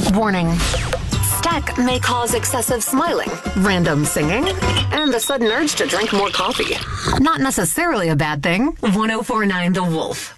Warning. Stack may cause excessive smiling, random singing, and a sudden urge to drink more coffee. Not necessarily a bad thing. 1049 The Wolf.